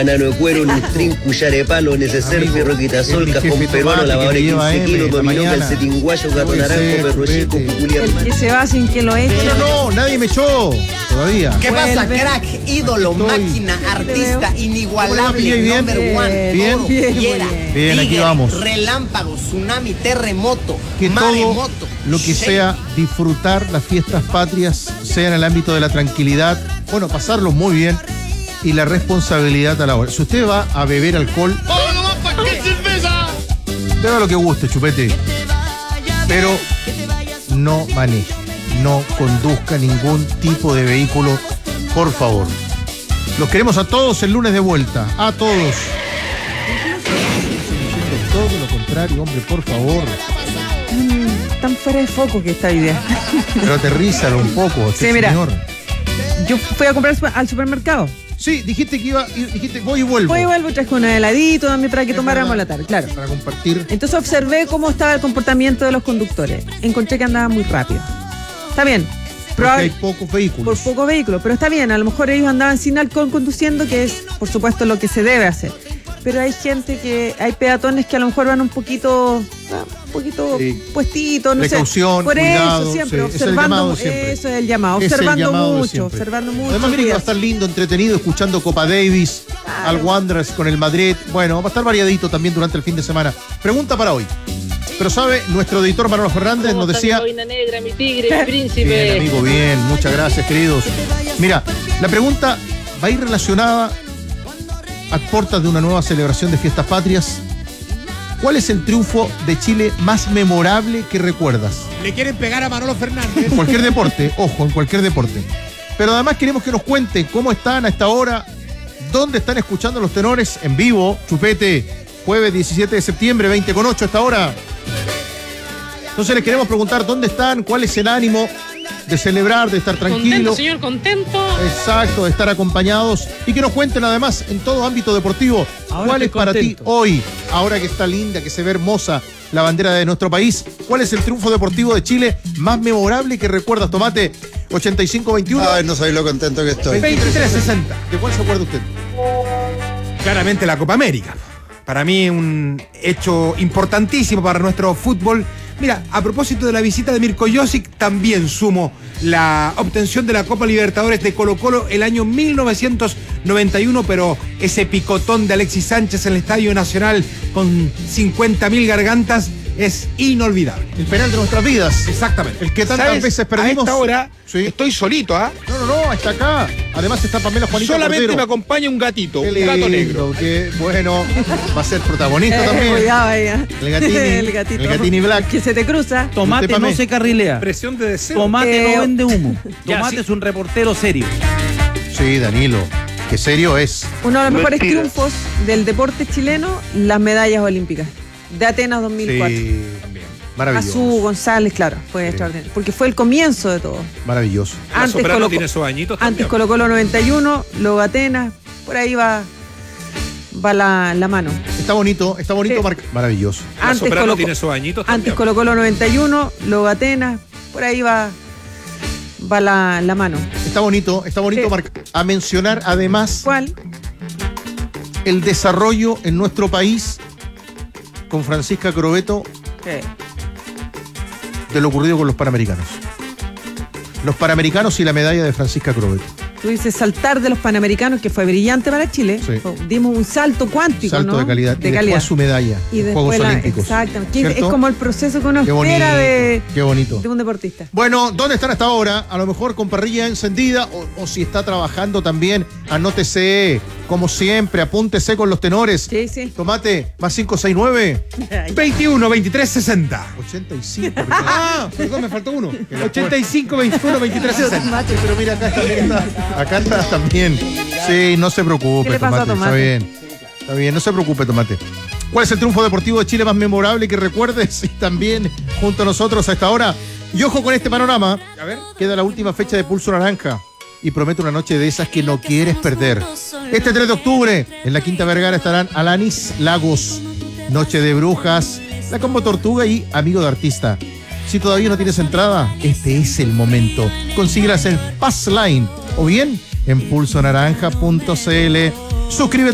Banano de cuero, lustrín, cucharepalo, neceser, fierro quitasol, cajón peruano, lavadora 15 kilos, dominó, calcetín guayo, gato naranjo, perro chico, cuculia. El que se va sin que lo eche. No, nadie me echó todavía. ¿Qué pasa, crack? Ídolo, máquina, artista, inigualable, number one. Bien, bien, aquí vamos. Relámpago, tsunami, terremoto, Que maremoto. todo lo que sea disfrutar las fiestas patrias, sea en el ámbito de la tranquilidad, bueno, pasarlo muy bien y la responsabilidad a la hora. Si usted va a beber alcohol, beba lo que guste, chupete, pero no maneje, no conduzca ningún tipo de vehículo, por favor. Los queremos a todos el lunes de vuelta, a todos. Todo lo contrario, hombre, por favor. Tan fuera de foco que esta idea. Pero aterrízalo un poco, Sí, mira. señor. Yo fui a comprar al supermercado. Sí, dijiste que iba, dijiste voy y vuelvo. Voy y vuelvo, traje un heladito también para que tomáramos la tarde, claro. Para compartir. Entonces observé cómo estaba el comportamiento de los conductores. Encontré que andaban muy rápido. Está bien. Porque hay pocos vehículos. Por pocos vehículos, pero está bien. A lo mejor ellos andaban sin alcohol conduciendo, que es, por supuesto, lo que se debe hacer. Pero hay hay peatones que a lo mejor van un poquito Sí. puestitos, no Precaución, sé. Por cuidado, eso siempre, sí. observando. Siempre. Eso es el llamado. Es el Observando llamado de mucho, siempre. observando mucho. Además, miren que va a estar lindo, entretenido, escuchando Copa Davis, al Wanderers con el Madrid. Bueno, va a estar variadito también durante el fin de semana. Pregunta para hoy. Pero sabe, nuestro editor Manolo Fernández nos decía... Mi boina negra, mi tigre, mi príncipe. Bien, amigo, bien. Muchas gracias, queridos. Mira, la pregunta va a ir relacionada a puertas de una nueva celebración de fiestas patrias. ¿Cuál es el triunfo de Chile más memorable que recuerdas? Le quieren pegar a Manolo Fernández. En cualquier deporte, ojo, en cualquier deporte. Pero además queremos que nos cuenten cómo están a esta hora, dónde están escuchando los tenores en vivo. Chupete, jueves 17 de septiembre, 20:08 a esta hora. Entonces les queremos preguntar dónde están, cuál es el ánimo de celebrar, de estar tranquilo. Contento, señor, contento. Exacto, de estar acompañados y que nos cuenten además en todo ámbito deportivo cuál es para ti hoy, ahora que está linda, que se ve hermosa la bandera de nuestro país, cuál es el triunfo deportivo de Chile más memorable que recuerdas, Tomate. 85-21. Ay, no sabéis lo contento que estoy. 23-60. ¿De cuál se acuerda usted? Claramente la Copa América. Para mí un hecho importantísimo para nuestro fútbol. Mira, a propósito de la visita de Mirko Josic, también sumo la obtención de la Copa Libertadores de Colo-Colo el año 1991, pero ese picotón de Alexis Sánchez en el Estadio Nacional con 50.000 gargantas es inolvidable. El penal de nuestras vidas. Exactamente. El que tantas veces perdimos. A esta hora Sí. estoy solito, ¿ah? No, está acá. Además está Pamela Juanita Solamente Cordero. me acompaña un gatito, Qué un gato lindo, negro. que bueno, va a ser protagonista también. Cuidado ahí. El Gatini, El gatito. el Gatini Black. Que se te cruza. Tomate Usted, no Pamé. se carrilea. Presión de deseo. Tomate no vende humo. Ya, Tomate sí. es un reportero serio. Sí, Danilo, qué serio es. Uno de los mejores triunfos del deporte chileno, las medallas olímpicas de Atenas 2004. Sí, maravilloso. Azú, González, claro, fue extraordinario. Porque fue el comienzo de todo. Maravilloso. La Soprano tiene sus añitos Antes también. Colo-Colo 91, luego Atenas, por ahí va la mano. Está bonito, Sí. Maravilloso. La Antes Soprano Colo- tiene sus añitos Antes también. Colo-Colo 91, luego Atenas, por ahí va la mano. Está bonito, Sí. a mencionar además ¿Cuál? el desarrollo en nuestro país con Francisca Crobeto de lo ocurrido con los Panamericanos. Los Panamericanos y la medalla de Francisca Crobeto. Tú dices saltar de los Panamericanos, que fue brillante para Chile. Sí. Dimos un salto cuántico, Salto ¿no? de calidad. De y calidad. después su medalla Y en después Juegos Olímpicos. exactamente. Que es ¿Cierto? como el proceso que uno Qué bonito, espera de qué bonito. un deportista. Bueno, ¿dónde están hasta ahora? A lo mejor con parrilla encendida o si está trabajando también, anótese, como siempre, apúntese con los tenores. Sí, sí. Tomate, más 569. 21, 23, 60. 85. Perdón, me faltó uno. la 85, 21, 23, 60. Mate, pero mira, acá está. Acá está también. Sí, no se preocupe, ¿Qué le pasa a Tomate. Tomate? Está bien, no se preocupe, Tomate. ¿Cuál es el triunfo deportivo de Chile más memorable que recuerdes? Y también junto a nosotros a esta hora. Y ojo con este panorama. A ver. Queda la última fecha de Pulso Naranja y promete una noche de esas que no quieres perder. Este 3 de octubre en la Quinta Vergara estarán Alanis Lagos, Noche de Brujas, La Combo Tortuga y Amigo de Artista. Si todavía no tienes entrada, este es el momento. Consíguelas en Passline o bien en pulsonaranja.cl. Suscríbete